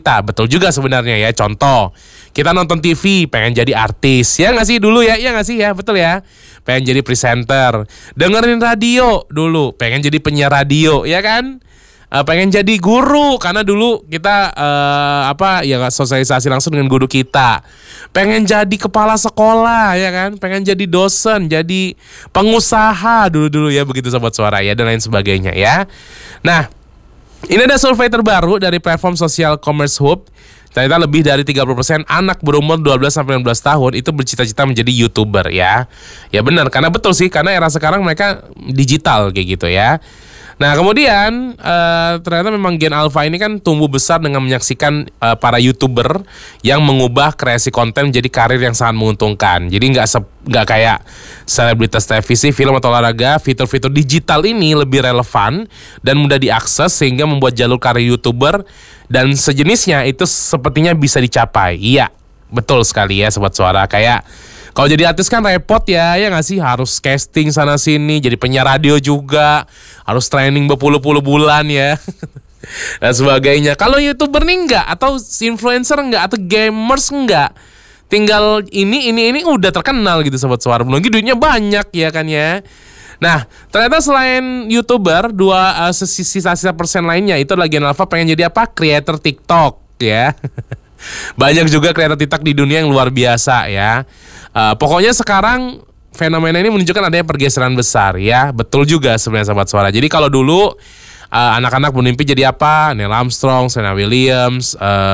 cita-cita. Betul juga sebenarnya ya. Contoh, kita nonton TV pengen jadi artis. Ya nggak sih dulu ya? Ya nggak sih ya? Betul ya? Pengen jadi presenter. Dengerin radio dulu, pengen jadi penyiar radio, ya kan? Pengen jadi guru karena dulu kita sosialisasi langsung dengan guru kita. Pengen jadi kepala sekolah, ya kan? Pengen jadi dosen, jadi pengusaha dulu ya, begitu Sobat Suara ya, dan lain sebagainya ya. Nah, ini ada survei terbaru dari platform sosial Commerce Hub. Ternyata lebih dari 30% anak berumur 12-15 tahun itu bercita-cita menjadi YouTuber ya. Ya benar, karena betul sih, karena era sekarang mereka digital kayak gitu ya. Nah kemudian ternyata memang Gen Alpha ini kan tumbuh besar dengan menyaksikan para YouTuber yang mengubah kreasi konten menjadi karir yang sangat menguntungkan. Jadi nggak kayak selebritas televisi, film atau olahraga, fitur-fitur digital ini lebih relevan dan mudah diakses sehingga membuat jalur karir YouTuber dan sejenisnya itu sepertinya bisa dicapai. Iya, betul sekali ya Sobat Suara. Kayak kalau jadi artis kan repot ya nggak sih? Harus casting sana sini, jadi penyiar radio juga, harus training berpuluh-puluh bulan ya, dan sebagainya. Kalau YouTuber nih enggak, atau influencer enggak, atau gamers enggak, tinggal ini udah terkenal gitu Sobat Suara. Belum lagi duitnya banyak ya kan ya. Nah, ternyata selain YouTuber, sisa-sisa persen lainnya itu lagi Gen Alpha pengen jadi apa? Creator TikTok ya. Banyak juga kreator TikTok di dunia yang luar biasa ya. Pokoknya sekarang fenomena ini menunjukkan adanya pergeseran besar ya. Betul juga sebenarnya Sobat Suara. Jadi kalau dulu anak-anak bermimpi jadi apa? Neil Armstrong, Serena Williams,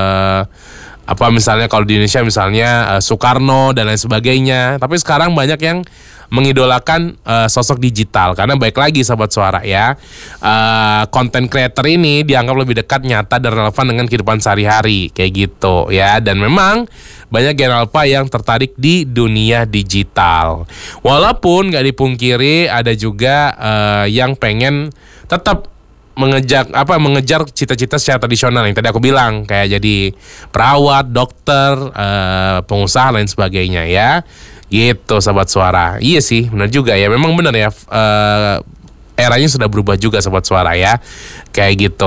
misalnya kalau di Indonesia misalnya Soekarno dan lain sebagainya. Tapi sekarang banyak yang mengidolakan sosok digital karena baik lagi Sobat Suara ya, konten creator ini dianggap lebih dekat, nyata dan relevan dengan kehidupan sehari-hari kayak gitu ya. Dan memang banyak Gen Alpha yang tertarik di dunia digital. Walaupun nggak dipungkiri ada juga yang pengen tetap mengejar cita-cita secara tradisional yang tadi aku bilang, kayak jadi perawat, dokter, pengusaha lain sebagainya ya. Gitu Sobat Suara. Iya sih, benar juga ya. Memang benar ya, eranya sudah berubah juga Sobat Suara ya. Kayak gitu.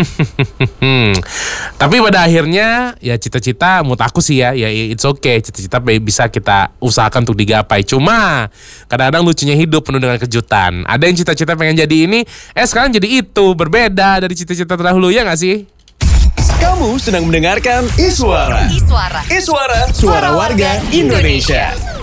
Tapi pada akhirnya ya cita-cita menurut aku sih ya it's okay. Cita-cita bisa kita usahakan untuk digapai. Cuma kadang-kadang lucunya hidup penuh dengan kejutan. Ada yang cita-cita pengen jadi ini, sekarang jadi itu. Berbeda dari cita-cita terdahulu, ya gak sih? Kamu sedang mendengarkan Iswara. Suara warga Indonesia.